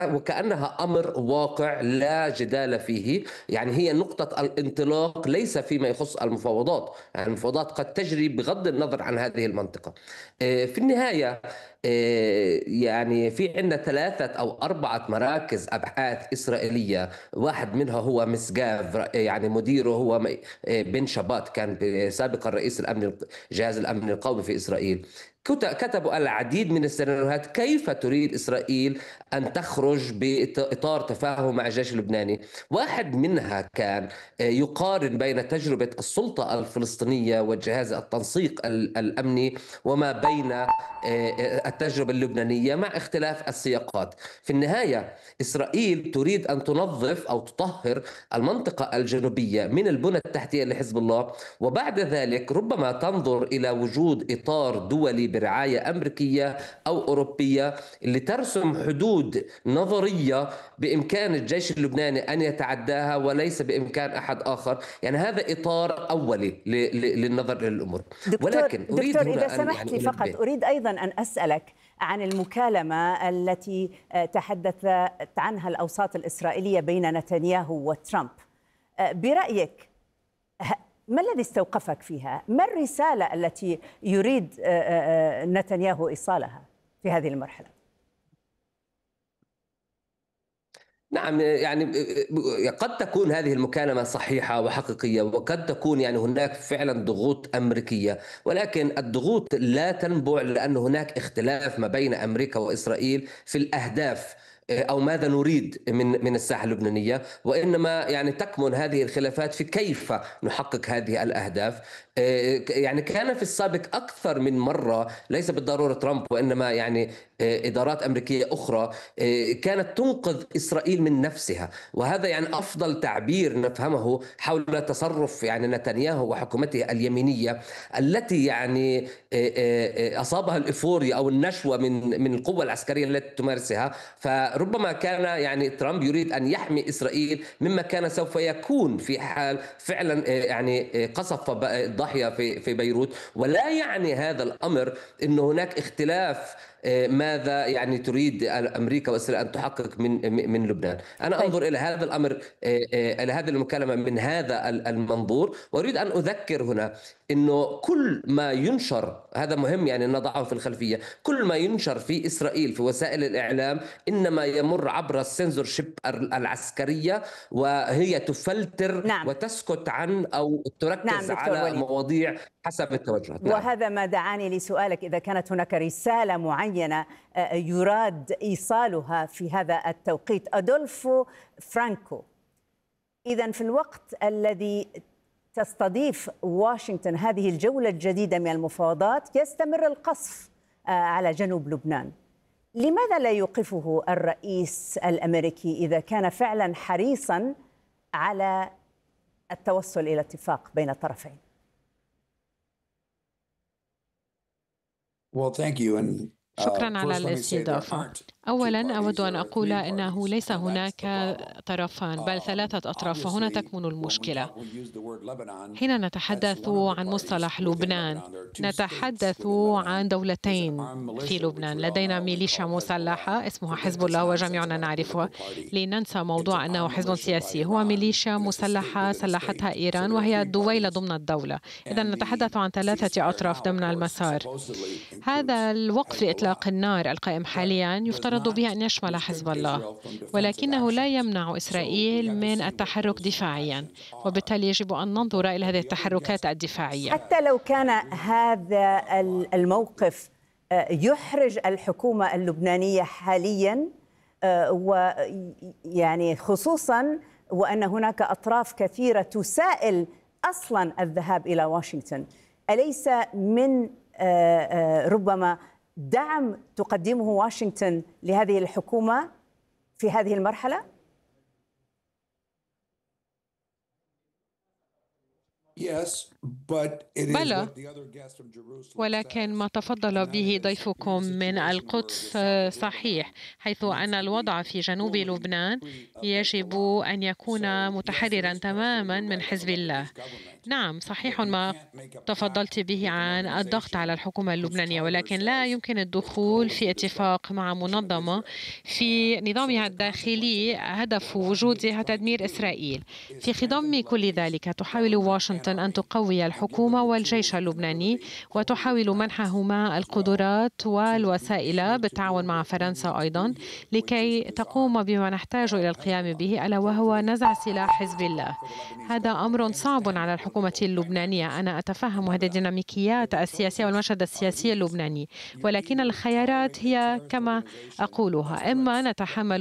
وكأنها أمر واقع لا جدال فيه. يعني هي نقطة الانطلاق ليس فيما يخص المفاوضات، يعني المفاوضات قد تجري بغض النظر عن هذه المنطقة. في النهاية يعني في عندنا 3 أو 4 مراكز أبحاث إسرائيلية، واحد منها هو مسجاف، يعني مديره هو بن شبات، كان سابقا رئيس جهاز الأمن القومي في إسرائيل. كتبوا العديد من السيناريوهات كيف تريد إسرائيل أن تخرج بإطار تفاهم مع الجيش اللبناني. واحد منها كان يقارن بين تجربة السلطة الفلسطينية وجهاز التنسيق الأمني وما بين التجربة اللبنانية، مع اختلاف السياقات. في النهاية إسرائيل تريد أن تنظف أو تطهر المنطقة الجنوبية من البنى التحتية لحزب الله، وبعد ذلك ربما تنظر إلى وجود إطار دولي برعاية أمريكية أو أوروبية اللي ترسم حدود نظرية بإمكان الجيش اللبناني أن يتعداها وليس بإمكان أحد آخر. يعني هذا إطار أولي للنظر للأمور. ولكن أريد دكتور إذا هنا أن سمحت لي فقط أريد أيضا أن أسألك عن المكالمة التي تحدثت عنها الأوساط الإسرائيلية بين نتنياهو وترامب. برأيك ما الذي استوقفك فيها؟ ما الرسالة التي يريد نتنياهو إيصالها في هذه المرحلة؟ نعم، يعني قد تكون هذه المكالمة صحيحة وحقيقية، وقد تكون يعني هناك فعلا ضغوط أمريكية، ولكن الضغوط لا تنبع لأن هناك اختلاف ما بين أمريكا وإسرائيل في الأهداف أو ماذا نريد من الساحة اللبنانية، وإنما يعني تكمن هذه الخلافات في كيف نحقق هذه الأهداف. يعني كان في السابق أكثر من مرة، ليس بالضرورة ترامب وإنما يعني إدارات أمريكية أخرى كانت تنقذ إسرائيل من نفسها، وهذا يعني أفضل تعبير نفهمه حول تصرف يعني نتنياهو وحكومته اليمينية التي يعني أصابها الإيفوريا أو النشوة من القوة العسكرية التي تمارسها. فربما كان يعني ترامب يريد أن يحمي إسرائيل مما كان سوف يكون في حال فعلا يعني قصف الضاحية في بيروت. ولا يعني هذا الأمر أن هناك اختلاف ماذا يعني تريد أمريكا وإسرائيل أن تحقق من لبنان. أنا طيب. أنظر إلى هذا الأمر، إلى هذه المكالمة من هذا المنظور، وأريد أن أذكر هنا أنه كل ما ينشر، هذا مهم يعني نضعه في الخلفية، كل ما ينشر في إسرائيل في وسائل الإعلام إنما يمر عبر السنسورشيب العسكرية، وهي تفلتر نعم. وتسكت عن أو نعم تركز دكتور على وليد، مواضيع حسب التوجهات. نعم. وهذا ما دعاني لسؤالك إذا كانت هناك رسالة معينة يراد إيصالها في هذا التوقيت. أدولفو فرانكو، إذن في الوقت الذي تستضيف واشنطن هذه الجولة الجديدة من المفاوضات يستمر القصف على جنوب لبنان، لماذا لا يوقفه الرئيس الأمريكي إذا كان فعلا حريصا على التوصل إلى اتفاق بين الطرفين؟ شكرا على الاستضافة. أولا أود أن أقول أنه ليس هناك طرفان بل 3 أطراف، وهنا تكمن المشكلة. حين نتحدث عن مصطلح لبنان نتحدث عن دولتين في لبنان. لدينا ميليشيا مسلحة اسمها حزب الله وجميعنا نعرفها، لننسى موضوع أنه حزب سياسي، هو ميليشيا مسلحة سلحتها إيران وهي دويلة ضمن الدولة. إذا نتحدث عن 3 أطراف ضمن المسار. هذا الوقف لإطلاق النار القائم حاليا يفترض به أن يشمل حزب الله، ولكنه لا يمنع إسرائيل من التحرك دفاعيا، وبالتالي يجب أن ننظر إلى هذه التحركات الدفاعية. حتى لو كان هذا الموقف يحرج الحكومة اللبنانية حاليا، ويعني خصوصا وأن هناك أطراف كثيرة تسائل أصلا الذهاب إلى واشنطن، أليس من ربما دعم تقدمه واشنطن لهذه الحكومة في هذه المرحلة؟ بلى، ولكن ما تفضل به ضيفكم من القدس صحيح، حيث أن الوضع في جنوب لبنان يجب أن يكون متحررا تماما من حزب الله. نعم، صحيح ما تفضلت به عن الضغط على الحكومة اللبنانية، ولكن لا يمكن الدخول في اتفاق مع منظمة في نظامها الداخلي هدف وجودها تدمير إسرائيل. في خضم كل ذلك تحاول واشنطن أن تقوي الحكومة والجيش اللبناني، وتحاول منحهما القدرات والوسائل بالتعاون مع فرنسا أيضا لكي تقوم بما نحتاج إلى القيام به، ألا وهو نزع سلاح حزب الله. هذا أمر صعب على الحكومة اللبنانية. أنا أتفهم هذه الديناميكيات السياسية والمشهد السياسي اللبناني، ولكن الخيارات هي كما أقولها: إما نتحمل